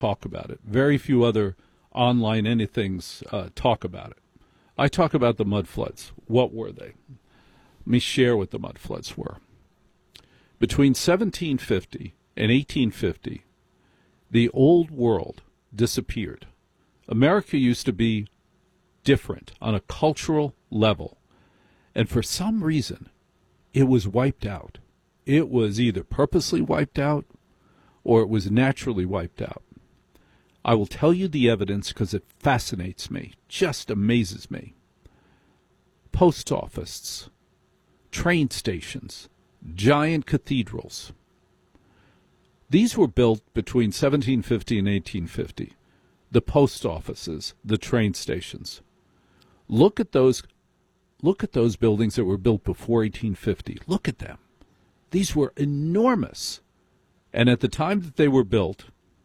talk about it. Very few other online anythings talk about it. I talk about the mud floods. What were they? Let me share what the mud floods were. Between 1750 and 1850, the old world disappeared. America used to be different on a cultural level, and for some reason, it was wiped out. It was either purposely wiped out or it was naturally wiped out. I will tell you the evidence because it fascinates me, just amazes me. Post offices, train stations, giant cathedrals. These were built between 1750 and 1850. The post offices, the train stations. Look at those buildings that were built before 1850. Look at them. These were enormous. And at the time that they were built,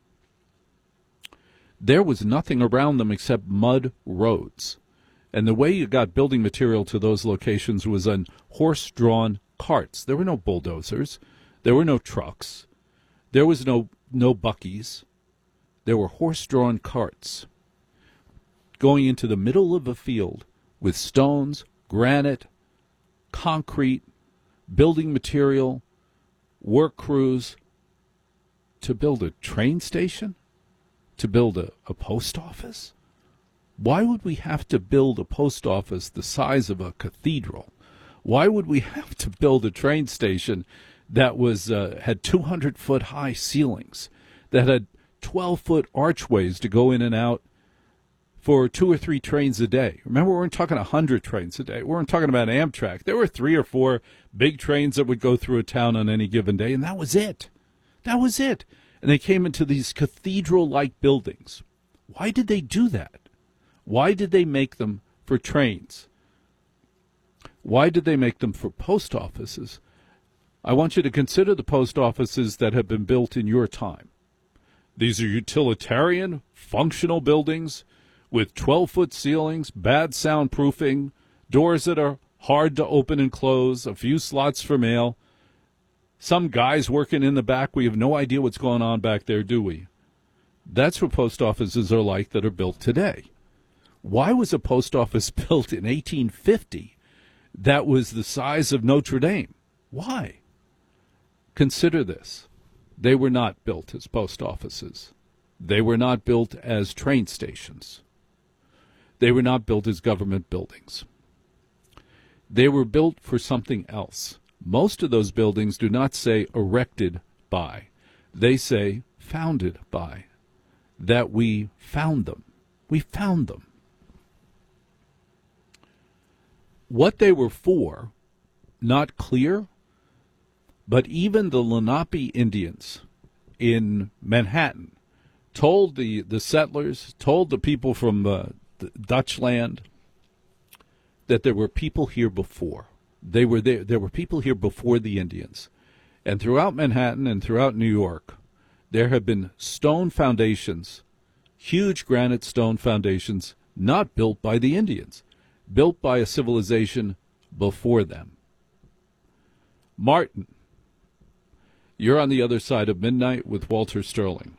there was nothing around them except mud roads. And the way you got building material to those locations was on horse-drawn carts. There were no bulldozers. There were no trucks. There was no buckies. There were horse-drawn carts going into the middle of a field with stones, granite, concrete, building material, work crews to build a train station, to build a post office. Why would we have to build a post office the size of a cathedral? Why would we have to build a train station that was had 200-foot high ceilings, that had 12-foot archways to go in and out for 2 or 3 trains a day? Remember, we weren't talking 100 trains a day. We weren't talking about Amtrak. There were 3 or 4 big trains that would go through a town on any given day, and that was it. That was it. And they came into these cathedral-like buildings. Why did they do that? Why did they make them for trains? Why did they make them for post offices? I want you to consider the post offices that have been built in your time. These are utilitarian, functional buildings with 12-foot ceilings, bad soundproofing, doors that are hard to open and close, a few slots for mail. Some guys working in the back, we have no idea what's going on back there, do we? That's what post offices are like that are built today. Why was a post office built in 1850 that was the size of Notre Dame? Why? Consider this. They were not built as post offices. They were not built as train stations. They were not built as government buildings. They were built for something else. Most of those buildings do not say erected by. They say founded by. That we found them. We found them. What they were for, not clear, but even the Lenape Indians in Manhattan told the settlers, told the people from the Dutch land that there were people here before. They were there. There were people here before the Indians. And throughout Manhattan and throughout New York, there have been stone foundations, huge granite stone foundations, not built by the Indians, built by a civilization before them. Martin, you're on the other side of midnight with Walter Sterling.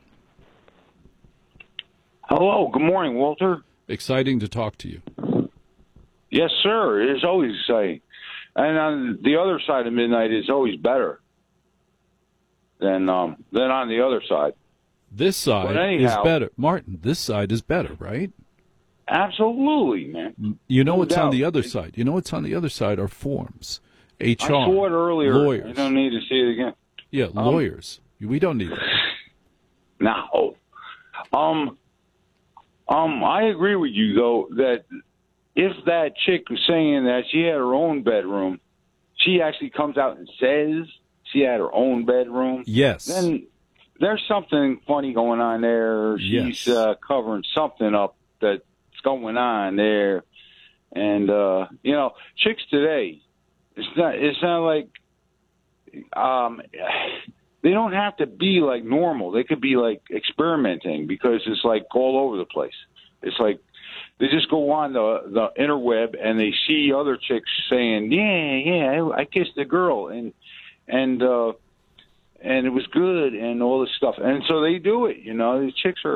Hello, good morning, Walter. Exciting to talk to you. Yes, sir. It is always exciting. And on the other side of midnight is always better than on the other side. This side is better. Martin, this side is better, right? Absolutely, man. You know what's on the other side. You know what's on the other side are forms. HR. I saw it earlier. Lawyers. I don't need to see it again. Yeah, lawyers. We don't need that. No. I agree with you, though, that if that chick was saying that she had her own bedroom, she actually comes out and says she had her own bedroom. Yes. Then there's something funny going on there. She's covering something up that's going on there. And, chicks today, it's not like they don't have to be like normal. They could be like experimenting because it's like all over the place. It's like they just go on the interweb and they see other chicks saying, yeah, I kissed a girl and it was good and all this stuff. And so they do it, The chicks are